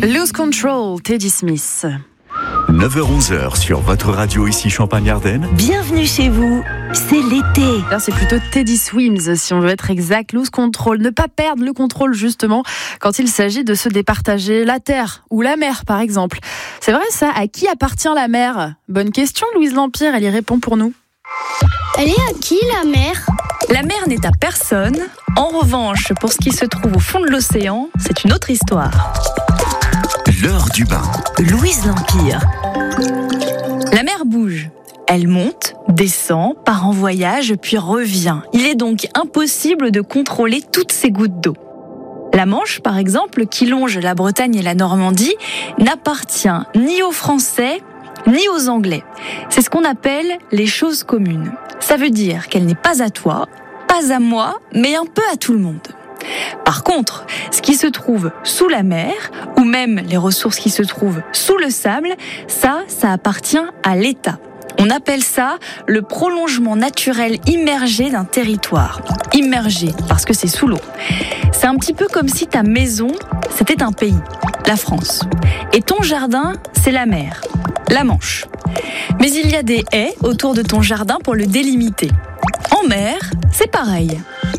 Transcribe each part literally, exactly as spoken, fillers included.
Lose Control, Teddy Smith. neuf heures onze sur votre radio ici Champagne-Ardenne. Bienvenue chez vous, c'est l'été. Là, c'est plutôt Teddy Swims, si on veut être exact. Lose Control, ne pas perdre le contrôle justement quand il s'agit de se départager la terre ou la mer par exemple. C'est vrai ça, à qui appartient la mer? Bonne question, Louise Lampire, elle y répond pour nous. Elle est à qui la mer? La mer n'est à personne. En revanche, pour ce qui se trouve au fond de l'océan, c'est une autre histoire. L'heure du bain. Louise Lampire. La mer bouge. Elle monte, descend, part en voyage, puis revient. Il est donc impossible de contrôler toutes ces gouttes d'eau. La Manche, par exemple, qui longe la Bretagne et la Normandie, n'appartient ni aux Français, ni aux Anglais. C'est ce qu'on appelle les choses communes. Ça veut dire qu'elle n'est pas à toi, pas à moi, mais un peu à tout le monde. Par contre, ce qui se trouve sous la mer, ou même les ressources qui se trouvent sous le sable, ça, ça appartient à l'État. On appelle ça le prolongement naturel immergé d'un territoire. Immergé, parce que c'est sous l'eau. C'est un petit peu comme si ta maison, c'était un pays, la France. Et ton jardin, c'est la mer, la Manche. Mais il y a des haies autour de ton jardin pour le délimiter. En mer, c'est pareil.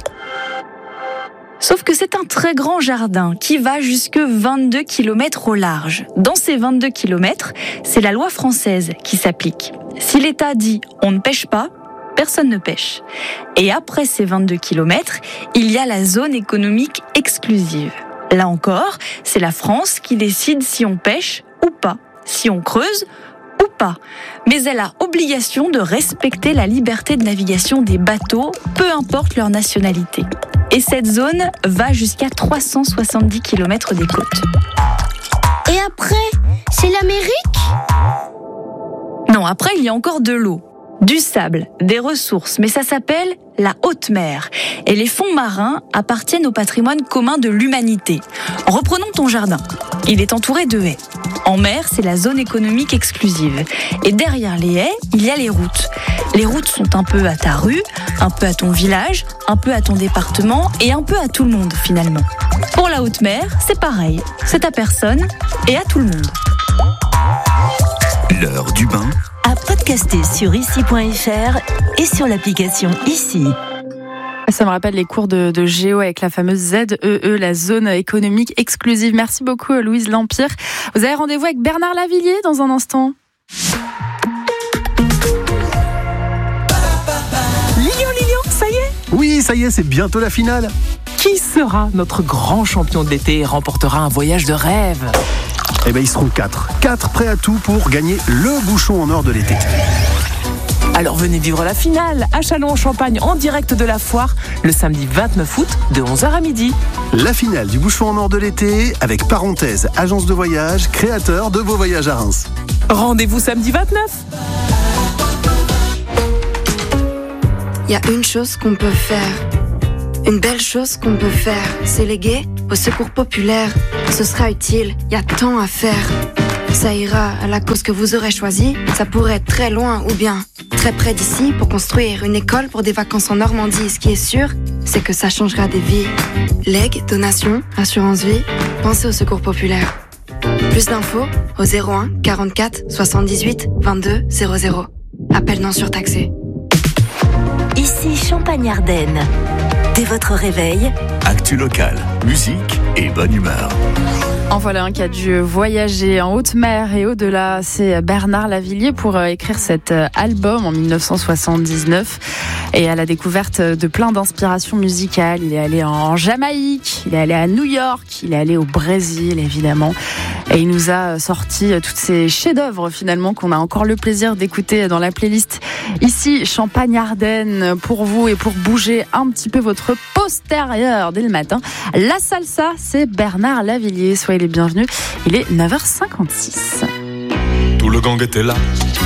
Sauf que c'est un très grand jardin qui va jusque vingt-deux kilomètres au large. Dans ces vingt-deux kilomètres, c'est la loi française qui s'applique. Si l'État dit « on ne pêche pas », personne ne pêche. Et après ces vingt-deux kilomètres, il y a la zone économique exclusive. Là encore, c'est la France qui décide si on pêche ou pas, si on creuse ou pas. Mais elle a obligation de respecter la liberté de navigation des bateaux, peu importe leur nationalité. Et cette zone va jusqu'à trois cent soixante-dix kilomètres des côtes. Et après, c'est l'Amérique? Non, après il y a encore de l'eau, du sable, des ressources, mais ça s'appelle la haute mer. Et les fonds marins appartiennent au patrimoine commun de l'humanité. Reprenons ton jardin. Il est entouré de haies. En mer, c'est la zone économique exclusive. Et derrière les haies, il y a les routes. Les routes sont un peu à ta rue, un peu à ton village, un peu à ton département et un peu à tout le monde finalement. Pour la haute mer, c'est pareil. C'est à personne et à tout le monde. L'heure du bain. À podcaster sur ici point f r et sur l'application Ici. Ça me rappelle les cours de, de géo avec la fameuse Z E E, la zone économique exclusive. Merci beaucoup Louise Lampire. Vous avez rendez-vous avec Bernard Lavillier dans un instant. Lilian, Lilian, ça y est? Oui, ça y est, c'est bientôt la finale. Qui sera notre grand champion de l'été et remportera un voyage de rêve? Eh bien, ils seront quatre. Quatre prêts à tout pour gagner le bouchon en or de l'été. Alors venez vivre la finale à Châlons-en-Champagne en direct de la foire le samedi vingt-neuf août de onze heures à midi. La finale du bouchon en or de l'été avec Parenthèse, agence de voyage, créateur de vos voyages à Reims. Rendez-vous samedi vingt-neuf. Il y a une chose qu'on peut faire, une belle chose qu'on peut faire, c'est léguer au secours populaire. Ce sera utile, il y a tant à faire. Ça ira à la cause que vous aurez choisie, ça pourrait être très loin ou bien très près d'ici pour construire une école pour des vacances en Normandie. Ce qui est sûr, c'est que ça changera des vies. Legs, donations, assurance vie, pensez au secours populaire. Plus d'infos au zéro un quarante-quatre soixante-dix-huit vingt-deux zéro zéro. Appel non surtaxé. Ici Champagne-Ardenne. Dès votre réveil, Actu locale, musique et bonne humeur. En voilà un qui a dû voyager en haute mer et au-delà, c'est Bernard Lavillier pour écrire cet album en dix-neuf cent soixante-dix-neuf et à la découverte de plein d'inspirations musicales. Il est allé en Jamaïque, il est allé à New York, il est allé au Brésil évidemment et il nous a sorti toutes ces chefs-d'œuvre finalement qu'on a encore le plaisir d'écouter dans la playlist ici Champagne-Ardenne pour vous et pour bouger un petit peu votre postérieur dès le matin. La salsa, c'est Bernard Lavillier. Soyez les bienvenus. Il est neuf heures cinquante-six. Tout le gang était là.